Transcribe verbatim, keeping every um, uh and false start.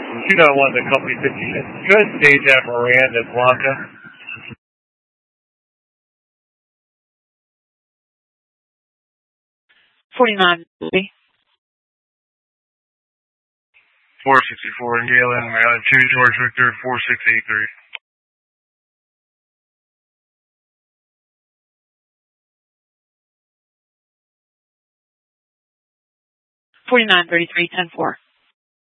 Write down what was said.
two nine one to company fifty-six. Go ahead and stage at Miranda Blanca. forty-nine. four sixty-four in Galen, Maryland, two George Victor, four six eight three. forty-nine thirty-three, ten four.